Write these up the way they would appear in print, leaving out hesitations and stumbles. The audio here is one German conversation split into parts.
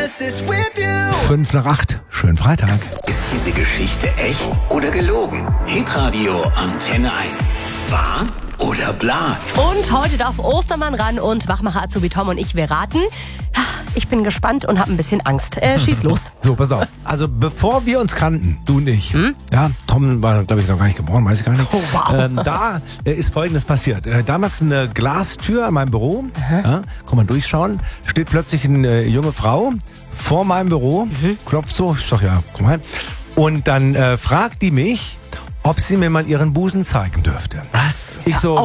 5 nach 8. Schönen Freitag. Ist diese Geschichte echt oder gelogen? Hitradio Antenne 1. Wahr oder bla? Und heute darf Ostermann ran und Wachmacher Azubi Tom und ich, wir raten. Ich bin gespannt und habe ein bisschen Angst. Schieß los. So, pass auf. Also bevor wir uns kannten, du und ich, ja, Tom war, glaube ich, noch gar nicht geboren, weiß ich gar nicht. Oh, wow. Da ist Folgendes passiert. Damals eine Glastür in meinem Büro, ja, kann man durchschauen, steht plötzlich eine junge Frau vor meinem Büro, klopft so, ich sag ja, komm rein. Und dann fragt die mich, ob sie mir mal ihren Busen zeigen dürfte. Was? Ich so,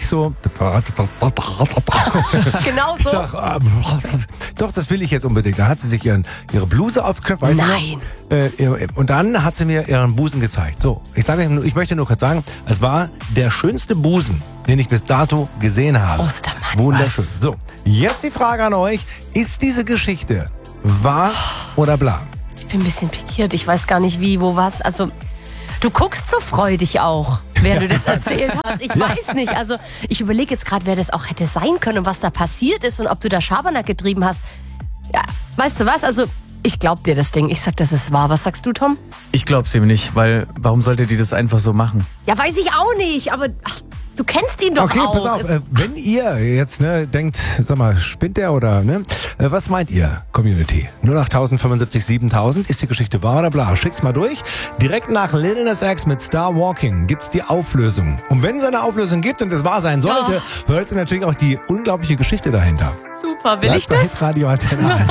Genau ich so. sag, doch, das will ich jetzt unbedingt. Da hat sie sich ihre Bluse aufgeknöpft. Weißt Nein. du noch? Und dann hat sie mir ihren Busen gezeigt. So, ich möchte nur kurz sagen, es war der schönste Busen, den ich bis dato gesehen habe. Ostermann. Wunderschön. So, jetzt die Frage an euch. Ist diese Geschichte wahr oder bla? Ich bin ein bisschen pikiert. Ich weiß gar nicht wie, wo, was. Also, du guckst so freudig auch, während du das erzählt hast. Ich weiß nicht. Also, ich überlege jetzt gerade, wer das auch hätte sein können und was da passiert ist und ob du da Schabernack getrieben hast. Ja, weißt du was? Also, ich glaub dir das Ding. Ich sag, das ist wahr. Was sagst du, Tom? Ich glaub's ihm nicht, weil warum sollte die das einfach so machen? Ja, weiß ich auch nicht, aber du kennst ihn doch Okay, auch. pass auf. Wenn ihr jetzt denkt, sag mal, spinnt der oder was meint ihr, Community? 08000 75 7000, ist die Geschichte wahr oder bla? Schickt's mal durch. Direkt nach Lil Nas X mit Star Walking gibt's die Auflösung. Und wenn es eine Auflösung gibt und es wahr sein sollte, hört ihr natürlich auch die unglaubliche Geschichte dahinter. Super, will ich Bleibt bei das? Hitradio Antenne 1.